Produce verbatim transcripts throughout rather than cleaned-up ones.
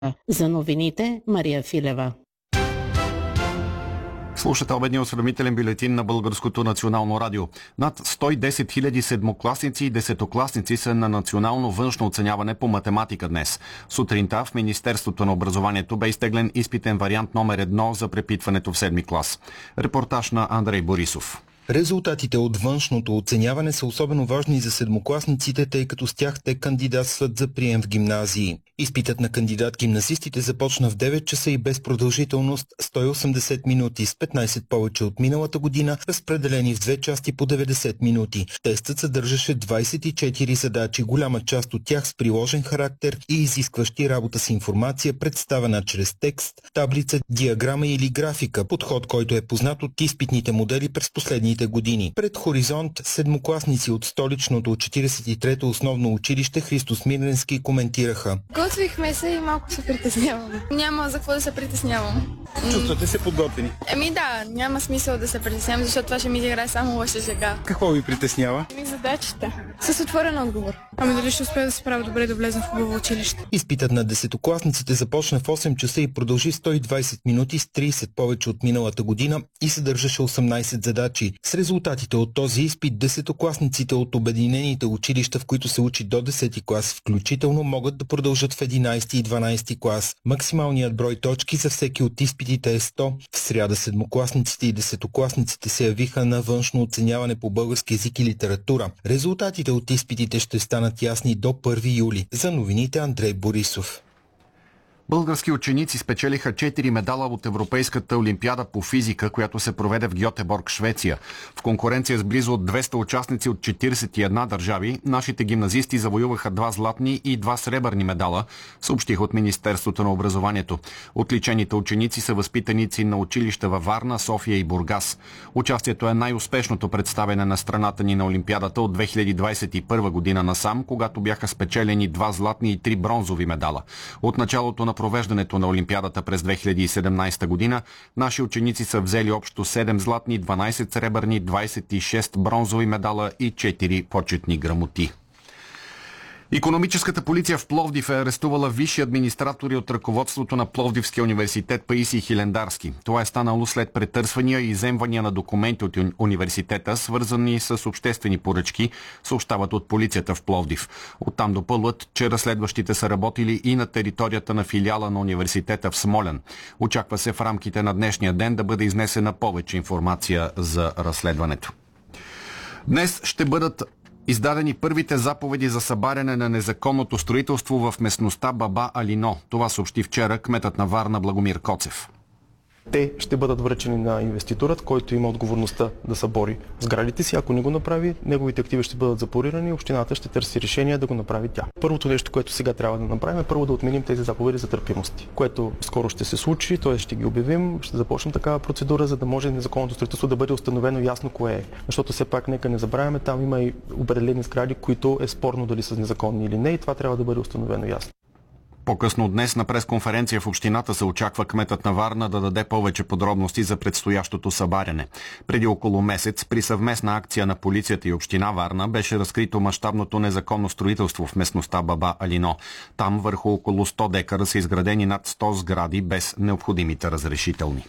За новините Мария Филева. Слушате обедния осведомителен бюлетин на Българското национално радио. Над сто и десет хиляди седмокласници и десетокласници са на национално външно оценяване по математика днес. Сутринта в Министерството на образованието бе изтеглен изпитен вариант номер едно за препитването в седми клас. Репортаж на Андрей Борисов. Резултатите от външното оценяване са особено важни за седмокласниците, тъй като с тях те кандидатстват за прием в гимназии. Изпитът на кандидат-гимназистите започна в девет часа и без продължителност сто и осемдесет минути, с петнайсет повече от миналата година, разпределени в две части по деветдесет минути. Тестът съдържаше двайсет и четири задачи, голяма част от тях с приложен характер и изискващи работа с информация, представена чрез текст, таблица, диаграма или графика, подход, който е познат от изпитните модели през последните години. Пред Хоризонт седмокласници от столичното четирийсет и трето основно училище Христо Смирненски коментираха. Готвихме се и малко се притеснявам. Няма за какво да се притеснявам. Чувствате се подготвени? Еми да, няма смисъл да се притеснявам, защото това ще ми играе само лоша шега. Какво ви притеснява? Еми задачите. С отворен отговор. Ами дали ще успея да се правя добре да влезем в хубаво училище? Изпитът на десетокласниците започна в осем часа и продължи сто и двайсет минути, с трийсет повече от миналата година и съдържаше осемнайсет задачи. С резултатите от този изпит десетокласниците от обединените училища, в които се учи до десети клас включително, могат да продължат в единайсети и дванайсети клас. Максималният брой точки за всеки от изпитите е сто. В сряда седмокласниците и десетокласниците се явиха на външно оценяване по български език и литература. Резултатите от изпитите ще станат ясни до първи юли. За новините Андрей Борисов. Български ученици спечелиха четири медала от Европейската олимпиада по физика, която се проведе в Гьотеборг, Швеция. В конкуренция с близо двеста участници от четирийсет и една държави, нашите гимназисти завоюваха два златни и два сребърни медала, съобщиха от Министерството на образованието. Отличените ученици са възпитаници на училища във Варна, София и Бургас. Участието е най-успешното представяне на страната ни на олимпиадата от две хиляди двайсет и първа година насам, когато бяха спечелени два златни и три бронзови медала. От началото на провеждането на олимпиадата през две хиляди и седемнайсета година, наши ученици са взели общо седем златни, дванайсет сребърни, двайсет и шест бронзови медала и четири почетни грамоти. Икономическата полиция в Пловдив е арестувала висши администратори от ръководството на Пловдивския университет Паисий Хилендарски. Това е станало след претърсвания и изземвания на документи от университета, свързани с обществени поръчки, съобщават от полицията в Пловдив. Оттам допълват, че разследващите са работили и на територията на филиала на университета в Смолян. Очаква се в рамките на днешния ден да бъде изнесена повече информация за разследването. Днес ще бъдат издадени първите заповеди за събаряне на незаконното строителство в местността Баба Алино. Това съобщи вчера кметът на Варна Благомир Коцев. Те ще бъдат връчени на инвеститорът, който има отговорността да събори сградите си. Ако не го направи, неговите активи ще бъдат запорирани и общината ще търси решение да го направи тя. Първото нещо, което сега трябва да направим, е първо да отменим тези заповеди за търпимост, което скоро ще се случи, т.е. ще ги обявим, ще започнем такава процедура, за да може незаконното строителство да бъде установено ясно кое е. Защото все пак нека не забравяме, там има и определени сгради, които е спорно дали са незаконни или не, и това трябва да бъде установено ясно. По-късно днес на пресконференция в общината се очаква кметът на Варна да даде повече подробности за предстоящото събаряне. Преди около месец при съвместна акция на полицията и община Варна беше разкрито мащабното незаконно строителство в местността Баба Алино. Там върху около сто декара са изградени над сто сгради без необходимите разрешителни.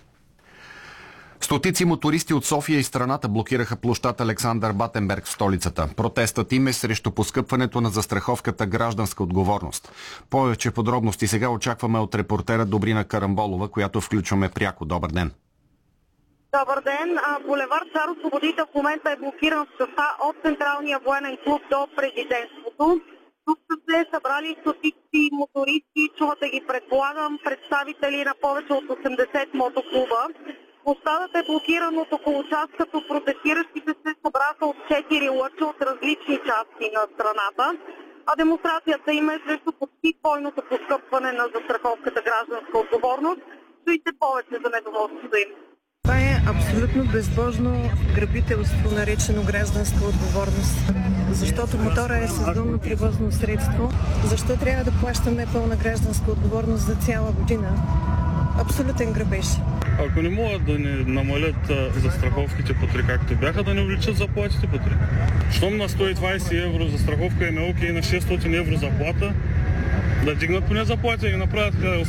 Стотици мотористи от София и страната блокираха площад Александър Батенберг в столицата. Протестът им е срещу поскъпването на застраховката гражданска отговорност. Повече подробности сега очакваме от репортера Добрина Карамболова, която включваме пряко. Добър ден! Добър ден! Булевард Цар Освободител в момента е блокиран в частта от Централния военен клуб до Президентството. Тук са се събрали стотици мотористи, чувате ги, предполагам, представители на повече от осемдесет мотоклуба. Площадът е блокиран от около час, като протестиращите се събраха от четири лъча от различни части на страната, а демонстрацията им е срещу почти двойното поскъпване на застраховката гражданска отговорност. Чуйте повече за недоволството им. Това е абсолютно безбожно грабителство, наречено гражданска отговорност. Защото мотора е сезонно превозно средство. Защо трябва да плащаме пълна гражданска отговорност за цяла година? Абсолютен грабеж. Ако не могат да не намалят застраховките по три, както бяха, да не увеличат заплатите по три. Щом на сто и двайсет евро застраховка е на окей, на шестстотин евро заплата, да дигнат поне заплата и направят